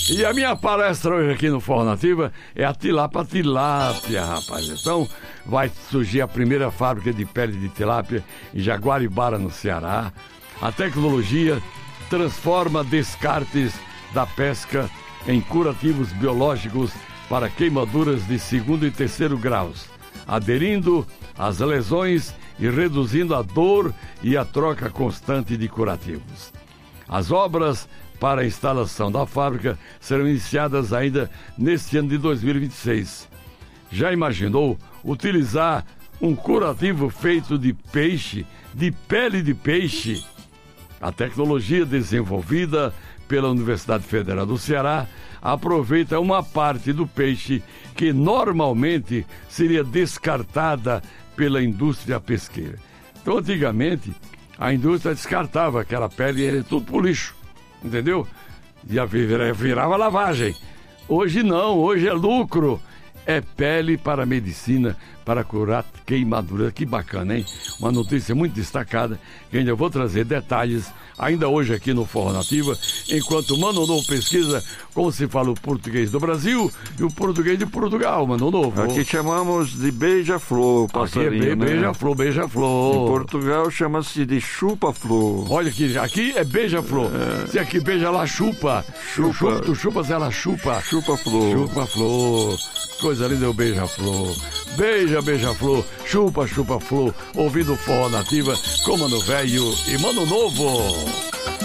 E a minha palestra hoje aqui no Forró Nativa é a tilápia, rapaz. Então, vai surgir a primeira fábrica de pele de tilápia em Jaguaribara, no Ceará. A tecnologia transforma descartes da pesca em curativos biológicos para queimaduras de 2º e 3º graus, aderindo às lesões e reduzindo a dor e a troca constante de curativos. As obras para a instalação da fábrica serão iniciadas ainda neste ano de 2026. Já imaginou utilizar um curativo feito de peixe, de pele de peixe? A tecnologia desenvolvida pela Universidade Federal do Ceará aproveita uma parte do peixe que normalmente seria descartada pela indústria pesqueira. Então, antigamente, a indústria descartava aquela pele e era tudo pro lixo, entendeu? E virava lavagem. Hoje não, hoje é lucro. É pele para medicina, para curar queimadura. Que bacana, hein? Uma notícia muito destacada, que ainda vou trazer detalhes ainda hoje aqui no Forró Nativa, enquanto o Mano Novo pesquisa como se fala o português do Brasil e o português de Portugal, Mano Novo. Aqui chamamos de beija-flor, passarinho, aqui é beija-flor. Em Portugal chama-se de chupa-flor. Olha aqui é beija-flor. Se aqui beija, ela chupa. Tu chupas, ela chupa. Chupa-flor. Chupa-flor. Coisa linda é o beija-flor. Beija-flor. Chupa-flor. Ouvindo Forró Nativa com Mano Velho e Mano Novo.